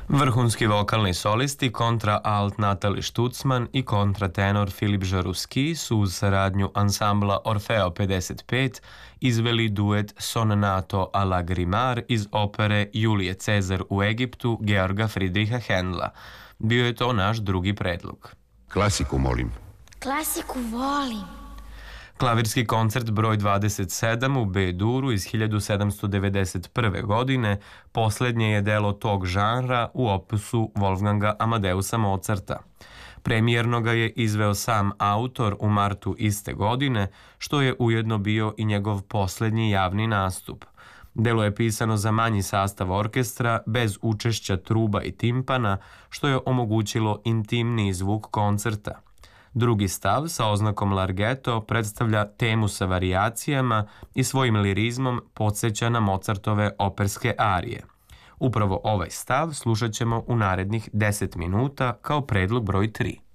Vrhunski vokalni solisti kontra alt Natali Štucman i kontratenor Filip Žaruski su uz saradnju ansambla Orfeo 55 izveli duet Sonato alla Grimar iz opere Julije Cezar u Egiptu Georga Fridriha Hendla. Bio je to naš drugi predlog. Klasiku molim. Klasiku volim. Klavirski koncert broj 27 u B-duru iz 1791. godine poslednje je delo tog žanra u opusu Wolfganga Amadeusa Mozarta. Premijerno ga je izveo sam autor u martu iste godine, što je ujedno bio i njegov poslednji javni nastup. Delo je pisano za manji sastav orkestra, bez učešća truba i timpana, što je omogućilo intimniji zvuk koncerta. Drugi stav sa oznakom larghetto predstavlja temu sa varijacijama i svojim lirizmom podsjeća na Mozartove operske arije. Upravo ovaj stav slušat ćemo u narednih 10 minuta kao predlog broj 3.